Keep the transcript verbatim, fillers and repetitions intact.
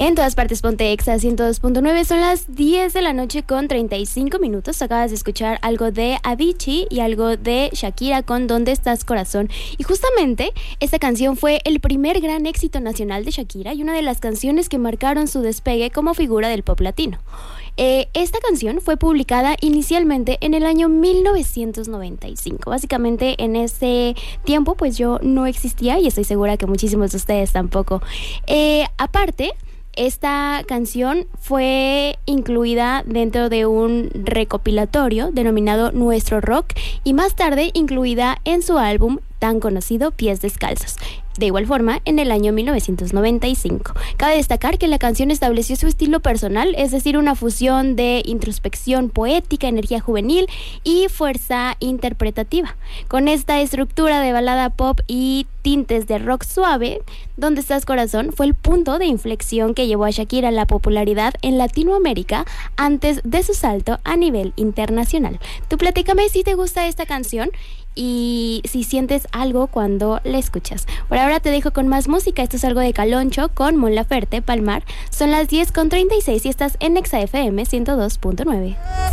En todas partes ponte Exa ciento dos punto nueve, son las diez de la noche con treinta y cinco minutos. Acabas de escuchar algo de Avicii y algo de Shakira con ¿Dónde estás, corazón? Y justamente esta canción fue el primer gran éxito nacional de Shakira y una de las canciones que marcaron su despegue como figura del pop latino. Eh, esta canción fue publicada inicialmente en el año mil novecientos noventa y cinco. Básicamente en ese tiempo pues yo no existía y estoy segura que muchísimos de ustedes tampoco. Eh, aparte, esta canción fue incluida dentro de un recopilatorio denominado Nuestro Rock y más tarde incluida en su álbum tan conocido Pies Descalzos. De igual forma, en el año mil novecientos noventa y cinco. Cabe destacar que la canción estableció su estilo personal, es decir, una fusión de introspección poética, energía juvenil y fuerza interpretativa. Con esta estructura de balada pop y tintes de rock suave, ¿Dónde estás, corazón? Fue el punto de inflexión que llevó a Shakira a la popularidad en Latinoamérica antes de su salto a nivel internacional. Tú platícame si te gusta esta canción y si sientes algo cuando la escuchas. Por ahora te dejo con más música. Esto es algo de Caloncho con Mon Laferte, Palmar. Son las diez con treinta y seis y estás en Exa F M ciento dos punto nueve.